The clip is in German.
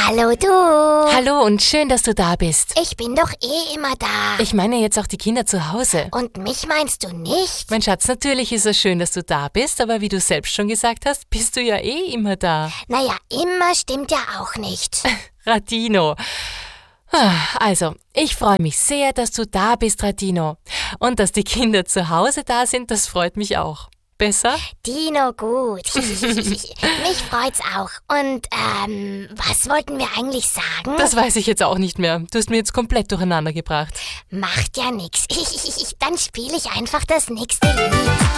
Hallo du. Hallo und schön, dass du da bist. Ich bin doch immer da. Ich meine jetzt auch die Kinder zu Hause. Und mich meinst du nicht? Mein Schatz, natürlich ist es schön, dass du da bist, aber wie du selbst schon gesagt hast, bist du ja immer da. Naja, immer stimmt ja auch nicht. Radino. Also, ich freue mich sehr, dass du da bist, Radino. Und dass die Kinder zu Hause da sind, das freut mich auch. Besser? Dino, gut. Mich freut's auch. Und, was wollten wir eigentlich sagen? Das weiß ich jetzt auch nicht mehr. Du hast mir jetzt komplett durcheinander gebracht. Macht ja nix. Dann spiele ich einfach das nächste Lied.